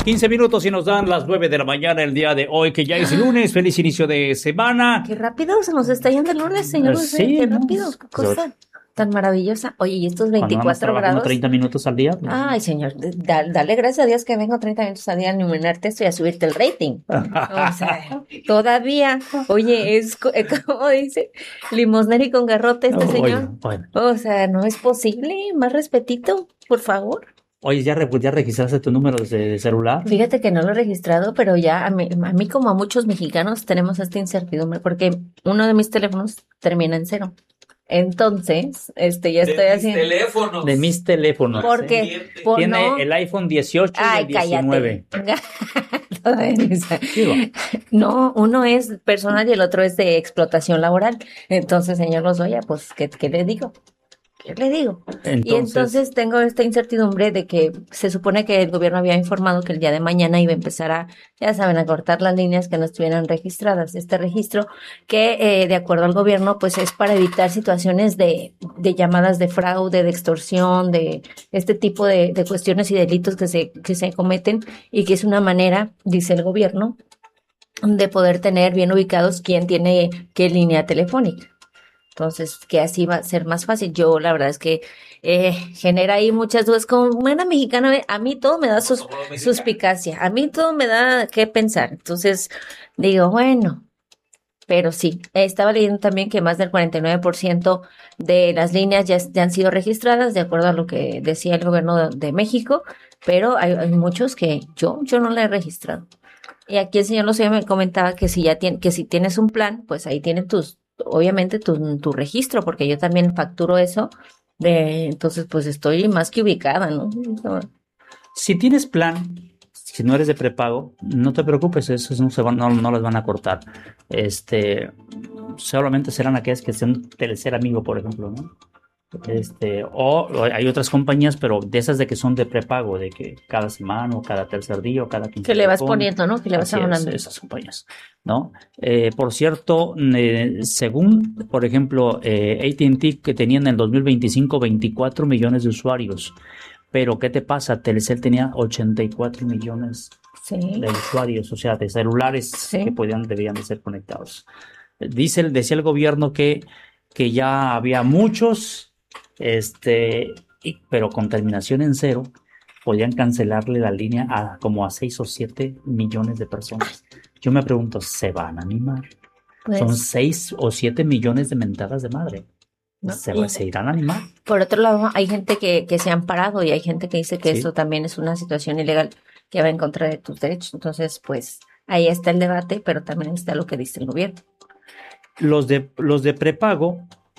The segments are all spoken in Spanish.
15 minutos y nos dan las 9 de la mañana el día de hoy, que ya es lunes. Feliz inicio de semana. Qué rápido se nos está yendo el lunes, señor. Sí, qué rápido, qué cosa tan maravillosa. Oye, ¿y estos 24 grados? 30 minutos al día. Ay, señor, dale gracias a Dios que vengo 30 minutos al día a iluminarte esto y a subirte el rating. O sea, todavía. Oye, es como dice, limosnero y con garrote este señor. Bueno. O sea, no es posible. Más respetito, por favor. Oye, ¿ya registraste tu número de celular? Fíjate que no lo he registrado, pero ya a mí como a muchos mexicanos tenemos esta incertidumbre porque uno de mis teléfonos termina en 0. Entonces, ya estoy haciendo... De mis teléfonos. Porque tiene el iPhone 18 y el 19. No, uno es personal y el otro es de explotación laboral. Entonces, señor Lozoya, pues, ¿qué le digo? ¿Qué le digo? Y entonces tengo esta incertidumbre de que se supone que el gobierno había informado que el día de mañana iba a empezar ya saben, a cortar las líneas que no estuvieran registradas. Este registro que, de acuerdo al gobierno, pues es para evitar situaciones de llamadas de fraude, de extorsión, de este tipo de cuestiones y delitos que se cometen y que es una manera, dice el gobierno, de poder tener bien ubicados quién tiene qué línea telefónica. Entonces, que así va a ser más fácil. Yo, la verdad es que genera ahí muchas dudas. Como buena mexicana, a mí todo me da suspicacia. A mí todo me da qué pensar. Entonces, digo, bueno, pero sí. Estaba leyendo también que más del 49% de las líneas ya han sido registradas, de acuerdo a lo que decía el gobierno de México, pero hay muchos que yo no la he registrado. Y aquí el señor Lozoya me comentaba que si tienes un plan, pues ahí tienen obviamente tu registro, porque yo también facturo eso, entonces pues estoy más que ubicada, ¿no? Si tienes plan, si no eres de prepago, no te preocupes, esos no las van a cortar. Solamente serán aquellas que sean Telcel Amigo, por ejemplo, ¿no? O hay otras compañías, pero de esas de que son de prepago, de que cada semana o cada tercer día o cada 15 que le vas poniendo, ¿no? Que le vas abonando. Esas compañías, ¿no? Por cierto, según, por ejemplo, AT&T, que tenía en el 2025 24 millones de usuarios, pero ¿qué te pasa? Telcel tenía 84 millones de usuarios, o sea, de celulares que debían de ser conectados. Decía el gobierno que ya había muchos, pero con terminación en 0, podían cancelarle la línea a 6 o 7 millones de personas. Yo me pregunto, ¿se van a animar? Pues, son 6 o 7 millones de mentadas de madre. ¿No? ¿Se irán a animar? Por otro lado, hay gente que se han parado y hay gente que dice que eso también es una situación ilegal que va en contra de tus derechos. Entonces, pues, ahí está el debate, pero también está lo que dice el gobierno. Los de prepago,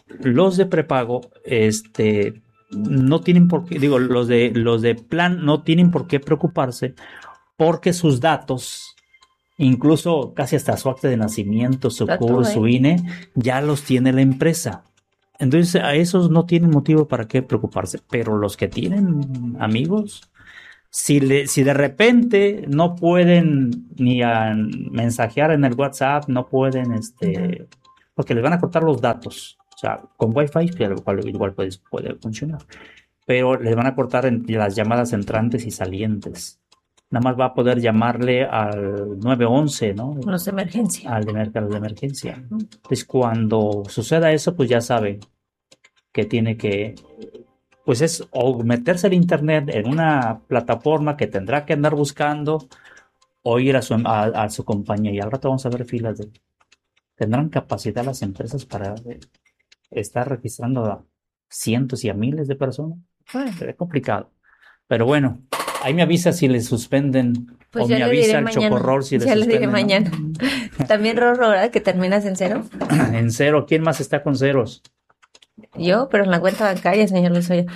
no tienen por qué, los de plan no tienen por qué preocuparse, porque sus datos, incluso casi hasta su acta de nacimiento, su CUR, su INE, ya los tiene la empresa. Entonces a esos no tienen motivo para qué preocuparse, pero los que tienen amigos, si de repente no pueden ni mensajear en el WhatsApp, no pueden, porque les van a cortar los datos. O sea, con Wi-Fi igual puede funcionar, pero les van a cortar las llamadas entrantes y salientes. Nada más va a poder llamarle al 911, ¿no? Los de emergencia. Al de emergencia. Entonces, cuando suceda eso, pues ya sabe que tiene que, pues es o meterse al internet en una plataforma que tendrá que andar buscando, o ir a su compañía. Y al rato vamos a ver filas ¿tendrán capacidad las empresas para estar registrando a cientos y a miles de personas? Es complicado. Pero bueno, ahí me avisa si le suspenden, pues o me avisa el Chocorrol si le suspenden. Ya le diré mañana. También Rorro, ¿verdad? Que terminas en 0. En 0. ¿Quién más está con ceros? Yo, pero en la cuenta bancaria, señor Lozoya.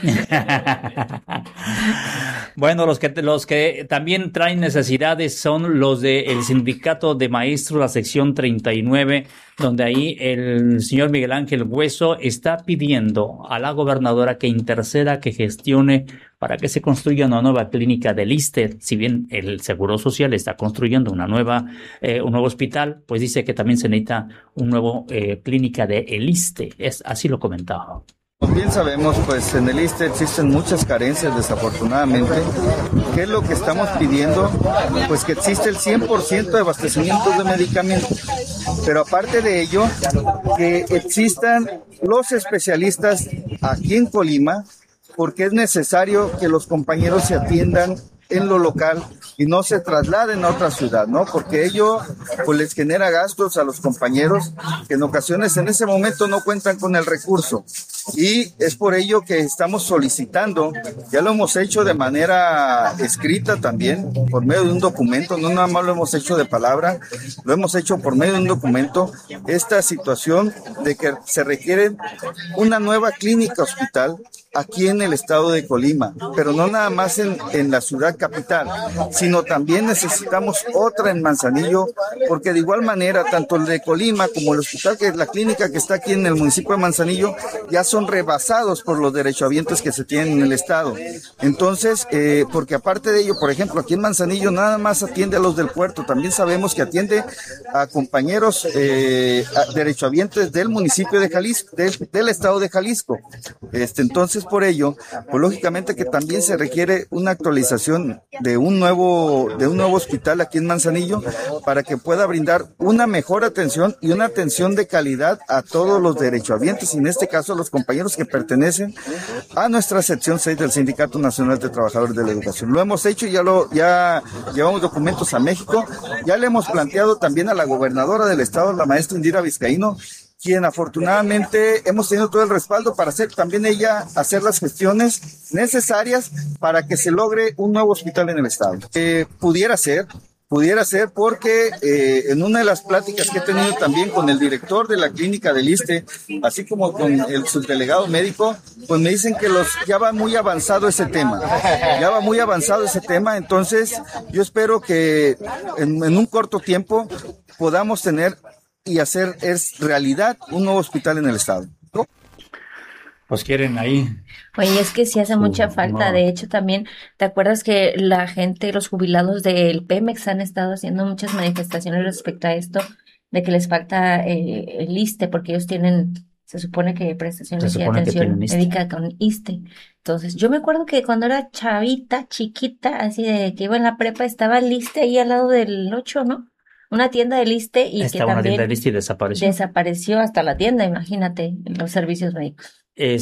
Bueno, los que también traen necesidades son los del Sindicato de Maestros, la sección 39, donde ahí el señor Miguel Ángel Hueso está pidiendo a la gobernadora que interceda, que gestione para que se construya una nueva clínica del ISSSTE. Si bien el Seguro Social está construyendo un nuevo hospital, pues dice que también se necesita un nuevo clínica del ISSSTE. Así lo comentaba. Como bien sabemos, pues en el ISSSTE existen muchas carencias, desafortunadamente. ¿Qué es lo que estamos pidiendo? Pues que existe el 100% de abastecimiento de medicamentos. Pero aparte de ello, que existan los especialistas aquí en Colima, porque es necesario que los compañeros se atiendan en lo local y no se trasladen a otra ciudad, ¿no? Porque ello pues les genera gastos a los compañeros que en ocasiones en ese momento no cuentan con el recurso. Y es por ello que estamos solicitando, ya lo hemos hecho de manera escrita también, por medio de un documento, no nada más lo hemos hecho de palabra, lo hemos hecho por medio de un documento, esta situación de que se requiere una nueva clínica hospital aquí en el estado de Colima, pero no nada más en la ciudad capital, sino también necesitamos otra en Manzanillo, porque de igual manera, tanto el de Colima como el hospital, que es la clínica que está aquí en el municipio de Manzanillo, ya son rebasados por los derechohabientes que se tienen en el estado. Entonces, porque aparte de ello, por ejemplo, aquí en Manzanillo nada más atiende a los del puerto, también sabemos que atiende a compañeros derechohabientes del municipio de Jalisco, del estado de Jalisco. Entonces, por ello, pues lógicamente que también se requiere una actualización de un nuevo hospital aquí en Manzanillo para que pueda brindar una mejor atención y una atención de calidad a todos los derechohabientes, y en este caso a los compañeros que pertenecen a nuestra sección 6 del Sindicato Nacional de Trabajadores de la Educación. Lo hemos hecho y ya llevamos documentos a México, ya le hemos planteado también a la gobernadora del estado, la maestra Indira Vizcaíno, quien afortunadamente hemos tenido todo el respaldo para hacer las gestiones necesarias para que se logre un nuevo hospital en el estado. Pudiera ser porque en una de las pláticas que he tenido también con el director de la clínica del ISSSTE, así como con el subdelegado médico, pues me dicen que ya va muy avanzado ese tema, entonces yo espero que en un corto tiempo podamos tener y hacer realidad un nuevo hospital en el estado. Pues quieren ahí. Oye, es que sí hace mucha falta. No. De hecho, también, ¿te acuerdas que la gente, los jubilados del Pemex han estado haciendo muchas manifestaciones respecto a esto, de que les falta el ISSSTE, porque ellos tienen, se supone que prestaciones de atención médica con ISSSTE. Entonces, yo me acuerdo que cuando era chiquita, así de que iba en la prepa, estaba el ISSSTE ahí al lado del 8, ¿no? Una tienda del ISSSTE y que también una tienda del ISSSTE y desapareció. Desapareció hasta la tienda, imagínate, los servicios médicos.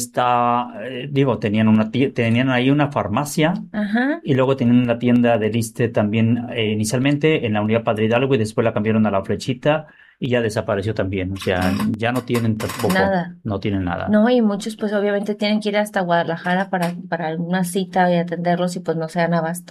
Tenían ahí una farmacia. Ajá. Y luego tenían una tienda del ISSSTE también, inicialmente en la Unidad Padre Hidalgo, y después la cambiaron a La Flechita y ya desapareció también. O sea, ya no tienen tampoco. Nada. No tienen nada. No, y muchos pues obviamente tienen que ir hasta Guadalajara para una cita y atenderlos y pues no se dan abasto.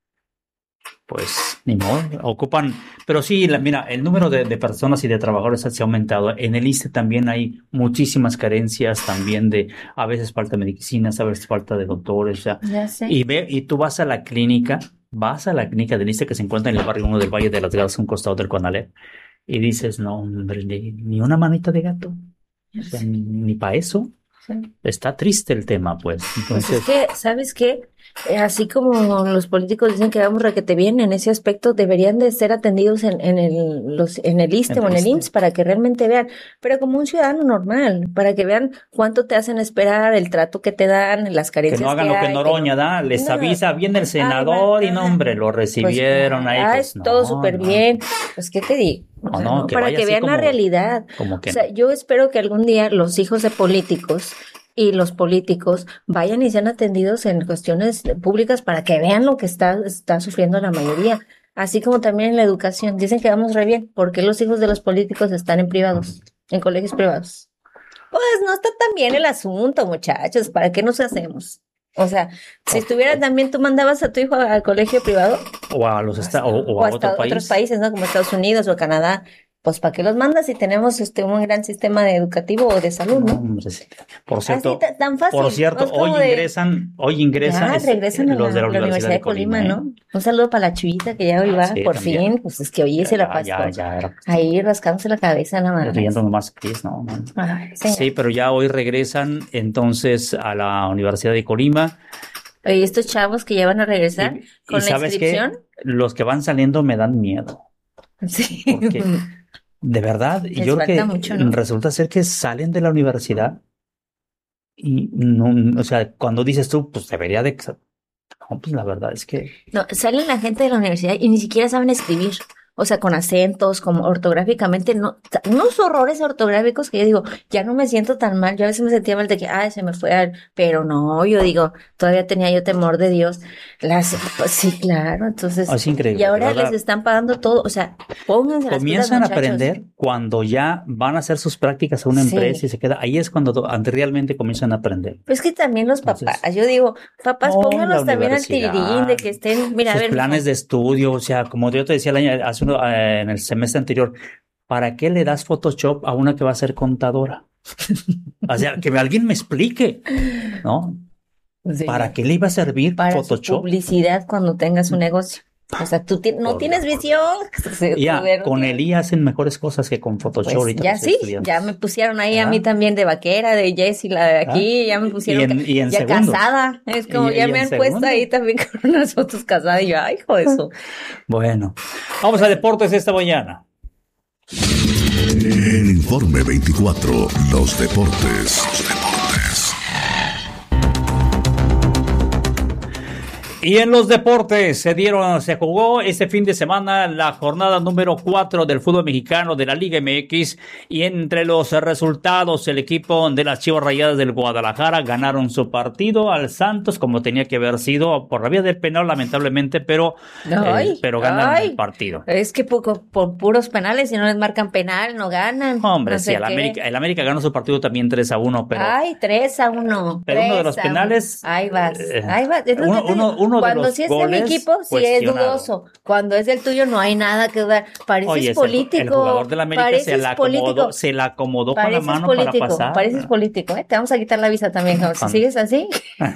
Pues ni modo, ocupan, pero sí, mira, el número de personas y de trabajadores se ha aumentado. En el ISSSTE también hay muchísimas carencias, también a veces falta medicinas, a veces falta de doctores, ya sé. Y tú vas a la clínica del ISSSTE que se encuentra en el barrio 1 del Valle de las Garzas, un costado del CONALEP, y dices, no, hombre, ni una manita de gato, o sea, ni para eso. Sí. Está triste el tema, pues. Entonces, pues es que, ¿sabes qué? Así como los políticos dicen que vamos requete bien en ese aspecto, deberían de ser atendidos en el ISSSTE o en el IMSS para que realmente vean, pero como un ciudadano normal, para que vean cuánto te hacen esperar, el trato que te dan, las carencias que no hagan lo que Noroña da, les avisa bien el senador y no, hombre, lo recibieron pues, ahí. Pues, todo súper bien, pues, ¿qué te digo? O sea, para que vean la realidad. O sea, yo espero que algún día los hijos de políticos y los políticos vayan y sean atendidos en cuestiones públicas para que vean lo que está sufriendo la mayoría. Así como también en la educación. Dicen que vamos re bien. ¿Por qué los hijos de los políticos están en privados, en colegios privados? Pues no está tan bien el asunto, muchachos. ¿Para qué nos hacemos? O sea, si estuviera también, ¿tú mandabas a tu hijo al colegio privado? O a los o a otros países, ¿no? Como Estados Unidos o Canadá. Pues, ¿para qué los mandas si tenemos un gran sistema educativo o de salud, no? Por cierto, así, tan fácil, hoy ingresan regresan los de la Universidad de Colima, ¿no? Un saludo para la Chuyita que ya hoy va, sí, por también. Fin, pues es que hoy se la pasó ahí rascándose la cabeza la mano. Riendo nomás, ¿no? Sí, pero ya hoy regresan entonces a la Universidad de Colima. Oye, estos chavos que ya van a regresar con la inscripción. ¿Qué? Los que van saliendo me dan miedo. Sí. Porque de verdad, yo creo que mucho, ¿no? Resulta ser que salen de la universidad Y no, o sea, cuando dices tú, pues debería de... No, pues la verdad es que... No, salen la gente de la universidad y ni siquiera saben escribir. O sea, con acentos, como ortográficamente, no, unos horrores ortográficos que yo digo, ya no me siento tan mal. Yo a veces me sentía mal de que, se me fue, pero no, yo digo, todavía tenía yo temor de Dios. Pues sí, claro, entonces. Es increíble. Y ahora les están pagando todo, o sea, pónganse las pilas, comienzan a aprender cuando ya van a hacer sus prácticas a una empresa y se queda, ahí es cuando realmente comienzan a aprender. Pues que también los papás, yo digo, papás, pónganlos también al tirirín de que estén, mira, sus planes de estudio, o sea, como yo te decía en el semestre anterior, ¿para qué le das Photoshop a una que va a ser contadora? O sea, que alguien me explique, ¿no? Sí. ¿Para qué le iba a servir para Photoshop? Su publicidad cuando tengas un negocio. O sea, tú no tienes visión. Ya, con el hacen mejores cosas que con Photoshop. Pues ya sí, ya me pusieron ahí a mí también de vaquera, de Jessie, la de aquí, ya me pusieron y en ya segundos. Casada. Es como ya me han puesto ahí también con unas fotos casadas y yo, ay, hijo de eso. Bueno, vamos a deportes esta mañana. En Informe 24, los deportes. Y en los deportes se jugó este fin de semana la jornada número 4 del fútbol mexicano de la Liga MX, y entre los resultados el equipo de las Chivas Rayadas del Guadalajara ganaron su partido al Santos como tenía que haber sido por la vía del penal lamentablemente, pero ganaron el partido. Es que por puros penales, si no les marcan penal no ganan. Hombre, no sí, el América ganó su partido también 3-1, pero 3-1. Pero uno de los penales ahí vas. Cuando sí es de mi equipo, sí es dudoso. Cuando es del tuyo, no hay nada que dudar. Pareces político. El jugador de la América se la acomodó con la mano para pasar. Pareces político, ¿eh? Te vamos a quitar la visa también, si sigues así.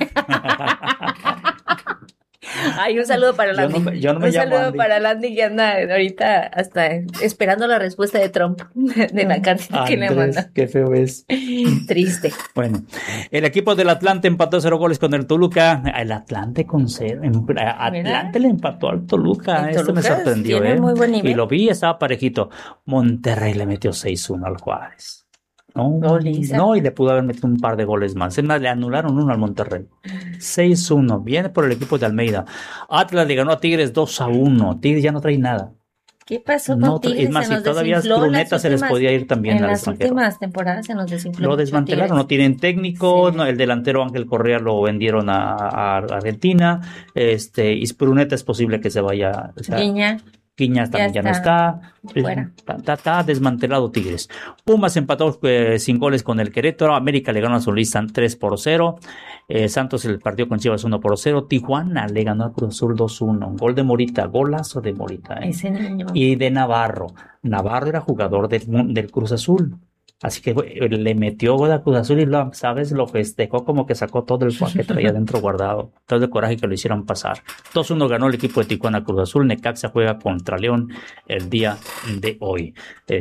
Ay, un saludo para Landy. Un saludo para Landy que anda ahorita hasta esperando la respuesta de Trump de la carta que le manda. Qué feo es. Triste. Bueno, el equipo del Atlante empató 0 goles con el Toluca. El Atlante con 0. Atlante le empató al Toluca. Esto me sorprendió, muy buen nivel. Y lo vi, estaba parejito. Monterrey le metió 6-1 al Juárez. No, y le pudo haber metido un par de goles más. Le anularon uno al Monterrey. 6-1. Viene por el equipo de Almeida. Atlas le ganó a Tigres 2-1. Tigres ya no trae nada. ¿Qué pasó con Tigres? Es más, si todavía Bruneta se les podía ir también en las últimas temporadas se nos desinfló. Lo desmantelaron, no tienen técnico, el delantero Ángel Correa lo vendieron a Argentina. Y Bruneta es posible que se vaya. Quiñas también ya no está. Está desmantelado Tigres. Pumas empató sin goles con el Querétaro. América le ganó a Solista 3-0. Santos el partido con Chivas 1-0. Tijuana le ganó a Cruz Azul 2-1. Gol de Morita, golazo de Morita. Ese niño. Y de Navarro. Navarro era jugador del Cruz Azul. Así que le metió gol a Cruz Azul y lo festejó como que sacó todo el que traía dentro guardado. Todo el coraje que lo hicieron pasar. 2-1 ganó el equipo de Tijuana Cruz Azul. Necaxa juega contra León el día de hoy.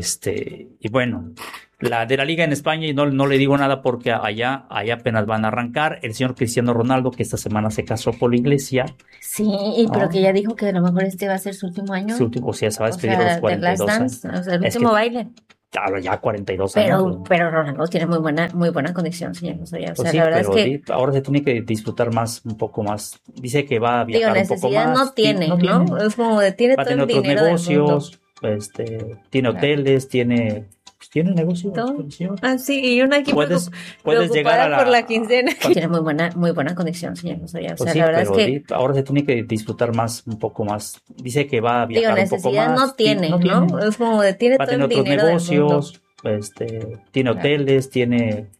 Y bueno, la de la Liga en España, y no le digo nada porque allá apenas van a arrancar. El señor Cristiano Ronaldo, que esta semana se casó por la iglesia. Sí, pero que ya dijo que a lo mejor va a ser su último año. O sea, se va a despedir a los 42 años. O sea, el último baile. Ya 42 años. Pero Ronaldo tiene muy buena conexión, señor. O sea, pues la verdad es que ahora se tiene que disfrutar un poco más. Dice que va a viajar un poco más. No tiene. Es como tiene todo el dinero. Va a tener otros negocios, tiene hoteles, tiene negocio. Sí, y una equipo puedes llegar a por la quincena. Tiene muy buena conexión, señor. O sea, la verdad es que ahora se tiene que disfrutar un poco más. Dice que va a viajar un poco más. No tiene. Es como tiene todo el dinero. Va a tener otros negocios, tiene hoteles, tiene